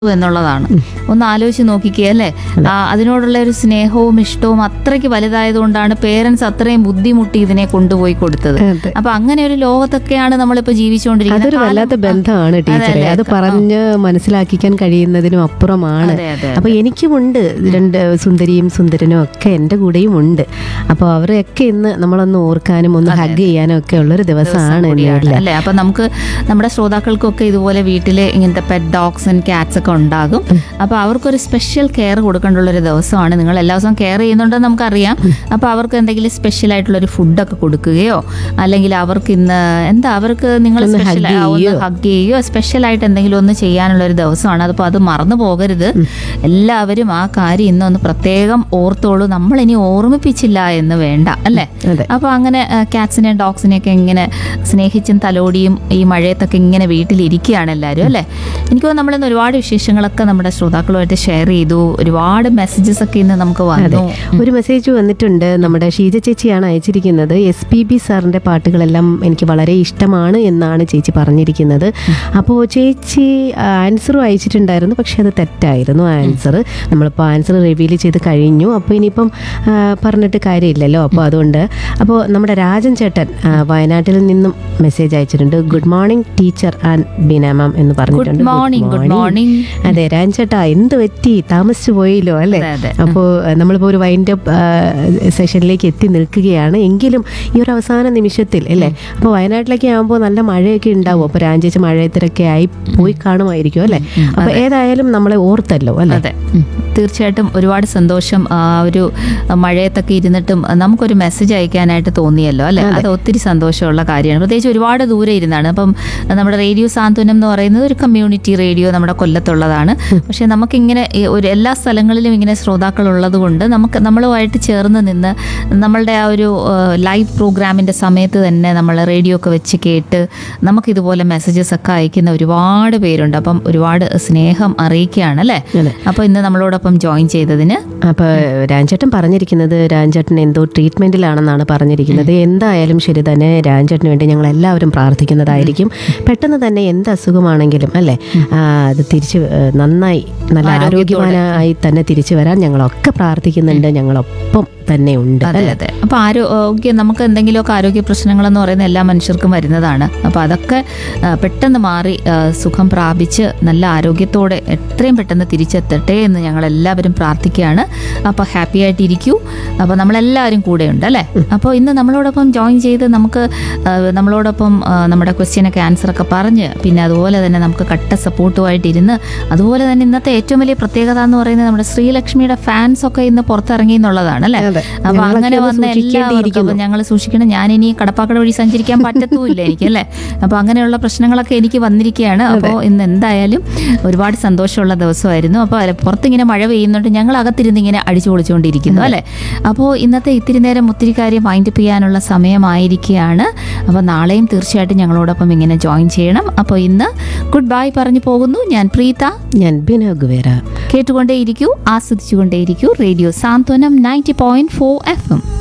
എന്നുള്ളതാണ്. ഒന്ന് ആലോചിച്ച് നോക്കിക്കേ അല്ലേ. അതിനോടുള്ള ഒരു സ്നേഹവും ഇഷ്ടവും അത്രയ്ക്ക് വലുതായതുകൊണ്ടാണ് പേരൻസ് അത്രയും ബുദ്ധിമുട്ടി ഇതിനെ കൊണ്ടുപോയി കൊടുത്തത്. അപ്പൊ അങ്ങനെ ഒരു ലോകത്തൊക്കെയാണ് നമ്മളിപ്പോ ജീവിച്ചുകൊണ്ടിരിക്കുന്നത്. അതൊരു വല്ലാത്ത ബന്ധമാണ് ടീച്ചറെ. അത് പറഞ്ഞ് മനസ്സിലാക്കിക്കാൻ കഴിയുന്നതിനും അപ്പുറമാണ്. അപ്പൊ എനിക്കുമുണ്ട് രണ്ട് സുന്ദരിയും സുന്ദരനും ഒക്കെ എൻ്റെ കൂടെയും ഉണ്ട്. അപ്പോൾ അവരെയൊക്കെ ഇന്ന് നമ്മളൊന്ന് ഓർക്കാനും ഒന്ന് ഹഗ് ചെയ്യാനും ഒക്കെ ഉള്ളൊരു ദിവസമാണ് അല്ലേ. അപ്പൊ നമുക്ക് നമ്മുടെ ശ്രോതാക്കൾക്കൊക്കെ ഇതുപോലെ വീട്ടില് ഇങ്ങനത്തെ പെറ്റ് ഡോഗ്സ് ആൻഡ് കാറ്റ്സ് ഒക്കെ ഉണ്ടാകും. അപ്പൊ അവർക്കൊരു സ്പെഷ്യൽ കെയർ കൊടുക്കേണ്ടുള്ള ഒരു ദിവസമാണ്. നിങ്ങൾ എല്ലാ ദിവസവും കെയർ ചെയ്യുന്നുണ്ടെന്ന് നമുക്കറിയാം. അപ്പൊ അവർക്ക് എന്തെങ്കിലും സ്പെഷ്യൽ ആയിട്ടുള്ള ഒരു ഫുഡൊക്കെ കൊടുക്കുകയോ അല്ലെങ്കിൽ അവർക്ക് ഇന്ന് അവർക്ക് നിങ്ങൾ സ്പെഷ്യൽ ഹഗ് ചെയ്യുകയോ സ്പെഷ്യൽ ആയിട്ട് എന്തെങ്കിലും ഒന്ന് ചെയ്യാനുള്ള ഒരു ദിവസമാണ്. അതിപ്പോൾ അത് മറന്നു പോകരുത്. എല്ലാവരും ആ കാര്യം ഇന്നൊന്ന് പ്രത്യേകം ഓർത്തോളൂ. നമ്മളിനി ഓർമ്മിപ്പിച്ചില്ല എന്ന് വേണ്ട അല്ലേ. അപ്പൊ അങ്ങനെ കാറ്റ്സിനെയും ഡോഗ്സിനെയൊക്കെ ഇങ്ങനെ സ്നേഹിച്ചും തലോടിയും ഈ മഴയത്തൊക്കെ ഇങ്ങനെ വീട്ടിലിരിക്കുകയാണ് എല്ലാവരും അല്ലേ. എനിക്ക് തോന്നുന്നു നമ്മളിന്ന് ഒരുപാട് വിശേഷങ്ങളൊക്കെ നമ്മുടെ ശ്രോതാക്കളുമായിട്ട് ഷെയർ ചെയ്തു. ഒരുപാട് മെസ്സേജസ് ഒക്കെ ഇന്ന് നമുക്ക് വന്നു. ഒരു മെസ്സേജ് വന്നിട്ടുണ്ട്. നമ്മുടെ ഷീജ ചേച്ചിയാണ് അയച്ചിരിക്കുന്നത്. SPB സാറിൻ്റെ പാട്ടുകളെല്ലാം എനിക്ക് വളരെ ഇഷ്ടമാണ് എന്നാണ് ചേച്ചി പറഞ്ഞിരിക്കുന്നത്. അപ്പോൾ ചേച്ചി ആൻസറും അയച്ചിട്ടുണ്ടായിരുന്നു. പക്ഷെ അത് തെറ്റായിരുന്നു ആൻസർ. നമ്മളിപ്പോൾ ആൻസർ റിവീൽ ചെയ്ത് കഴിഞ്ഞു. അപ്പോൾ ഇനിയിപ്പം പറഞ്ഞിട്ട് കാര്യമില്ലല്ലോ. അപ്പോൾ അതുകൊണ്ട് അപ്പോൾ നമ്മുടെ രാജൻ ചേട്ടൻ വയനാട്ടിൽ നിന്നും മെസ്സേജ് അയച്ചിട്ടുണ്ട്. Good morning teacher and Beena മാം എന്ന് പറഞ്ഞിട്ടുണ്ട്. Good morning. അതെ രാജൻചേട്ടാ, എന്ത് പറ്റി, താമസിച്ചു പോയില്ലോ അല്ലേ. അപ്പോൾ നമ്മളിപ്പോൾ ഒരു വൈൻഡ് അപ്പ് സെഷനിലേക്ക് എത്തി നിൽക്കുകയാണ്. എങ്കിലും ഈ ഒരു അവസാന നിമിഷത്തിൽ അല്ലേ. അപ്പോൾ വയനാട്ടിലേക്ക് ആകുമ്പോൾ നല്ല മഴയൊക്കെ ഉണ്ടാവും. അപ്പോൾ രാജേച്ച് മഴയത്തിലൊക്കെ ആയി പോയി കാണുമായിരിക്കും അല്ലേ. അപ്പോൾ ഏതായാലും നമ്മളെ ഓർത്തല്ലോ അല്ലേ. അതെ തീർച്ചയായിട്ടും ഒരുപാട് സന്തോഷം. ഒരു മഴയത്തൊക്കെ ഇരുന്നിട്ടും നമുക്കൊരു മെസ്സേജ് അയക്കാനായിട്ട് തോന്നിയല്ലോ അല്ലേ. അത് ഒത്തിരി സന്തോഷമുള്ള കാര്യമാണ്. പ്രത്യേകിച്ച് ഒരുപാട് ദൂരെ ഇരുന്നാണ്. അപ്പം നമ്മുടെ റേഡിയോ സാന്ത്വനം എന്ന് പറയുന്നത് ഒരു കമ്മ്യൂണിറ്റി റേഡിയോ നമ്മുടെ കൊല്ലത്തുള്ളതാണ്. പക്ഷെ നമുക്കിങ്ങനെ ഒരു എല്ലാ സ്ഥലങ്ങളിലും ഇങ്ങനെ ശ്രോതാക്കൾ ഉള്ളത് കൊണ്ട് നമ്മളുമായിട്ട് ചേർന്ന് നിന്ന് നമ്മളുടെ ആ ഒരു ലൈവ് പ്രോഗ്രാമിൻ്റെ സമയത്ത് തന്നെ നമ്മൾ റേഡിയോ ഒക്കെ വെച്ച് കേട്ട് നമുക്കിതുപോലെ മെസ്സേജസ് ഒക്കെ അയക്കുന്ന ഒരുപാട് പേരുണ്ട്. അപ്പം ഒരുപാട് സ്നേഹം അറിയിക്കുകയാണ് അല്ലേ. അപ്പോൾ ഇന്ന് നമ്മളോടൊപ്പം ജോയിൻ ചെയ്തതിന് അപ്പോൾ രാജേട്ടൻ പറഞ്ഞിരിക്കുന്നത് രാജേട്ടൻ എന്തോ ട്രീറ്റ്മെൻറ്റിലാണെന്നാണ് പറഞ്ഞിരിക്കുന്നത്. എന്തായാലും ശരി തന്നെ, രാജേട്ടന് വേണ്ടി ഞങ്ങൾ എല്ലാവരും പ്രാർത്ഥിക്കുന്നതായിരിക്കും. പെട്ടെന്ന് തന്നെ എന്ത് അസുഖമാണെങ്കിലും അല്ലേ അത് തിരിച്ച് നന്നായി നല്ല ആരോഗ്യവാനായി തന്നെ തിരിച്ചു വരാൻ ഞങ്ങളൊക്കെ പ്രാർത്ഥിക്കുന്നുണ്ട്. ഞങ്ങളൊപ്പം തന്നെ ഉണ്ട്. അതെ. അപ്പോൾ ആരോഗ്യം നമുക്ക് എന്തെങ്കിലുമൊക്കെ ആരോഗ്യ പ്രശ്നങ്ങളെന്ന് പറയുന്ന എല്ലാ മനുഷ്യർക്കും വരുന്നതാണ്. അപ്പോൾ അതൊക്കെ പെട്ടെന്ന് മാറി സുഖം പ്രാപിച്ച് നല്ല ആരോഗ്യത്തോടെ എത്രയും പെട്ടെന്ന് തിരിച്ചെത്തട്ടെ എന്ന് ഞങ്ങളെല്ലാവരും പ്രാർത്ഥിക്കുകയാണ്. അപ്പോൾ ഹാപ്പി ആയിട്ടിരിക്കൂ. അപ്പോൾ നമ്മളെല്ലാവരും കൂടെയുണ്ട് അല്ലേ. അപ്പോൾ ഇന്ന് നമ്മളോടൊപ്പം ജോയിൻ ചെയ്ത് നമുക്ക് നമ്മളോടൊപ്പം നമ്മുടെ ക്വസ്റ്റ്യനൊക്കെ ആൻസറൊക്കെ പറഞ്ഞ് പിന്നെ അതുപോലെ തന്നെ നമുക്ക് കട്ട സപ്പോർട്ടുമായിട്ടിരുന്ന് അതുപോലെ തന്നെ ഇന്നത്തെ ഏറ്റവും വലിയ പ്രത്യേകത എന്ന് പറയുന്നത് നമ്മുടെ ശ്രീലക്ഷ്മിയുടെ ഫാൻസ് ഒക്കെ ഇന്ന് പുറത്തിറങ്ങി എന്നുള്ളതാണ് അല്ലേ. അപ്പൊ അങ്ങനെ വന്ന എല്ലാവർക്കും ഞങ്ങൾ സൂക്ഷിക്കണം. ഞാൻ ഇനി കടപ്പാക്കട വഴി സഞ്ചരിക്കാൻ പറ്റത്തുമില്ല എനിക്ക് അല്ലേ. അപ്പൊ അങ്ങനെയുള്ള പ്രശ്നങ്ങളൊക്കെ എനിക്ക് വന്നിരിക്കുകയാണ്. അപ്പോൾ ഇന്ന് എന്തായാലും ഒരുപാട് സന്തോഷമുള്ള ദിവസമായിരുന്നു. അപ്പോൾ പുറത്തിങ്ങനെ മഴ പെയ്യുന്നുണ്ട്, ഞങ്ങൾ അകത്തിരുന്ന് ഇങ്ങനെ അടിച്ചു പൊളിച്ചുകൊണ്ടിരിക്കുന്നു അല്ലേ. അപ്പോൾ ഇന്നത്തെ ഇത്തിരി നേരം ഒത്തിരി കാര്യം വൈൻഡപ്പ് ചെയ്യാനുള്ള സമയമായിരിക്കുകയാണ്. അപ്പോൾ നാളെയും തീർച്ചയായിട്ടും ഞങ്ങളോടൊപ്പം ഇങ്ങനെ ജോയിൻ ചെയ്യണം. അപ്പോൾ ഇന്ന് ഗുഡ് ബൈ പറഞ്ഞു പോകുന്നു. ഞാൻ പ്രീത, ഞാൻ ബിനോ ഗുവേര. കേട്ടുകൊണ്ടേയിരിക്കൂ, ആസ്വദിച്ചുകൊണ്ടേയിരിക്കൂ റേഡിയോ സാന്ത്വനം 90.4 FM.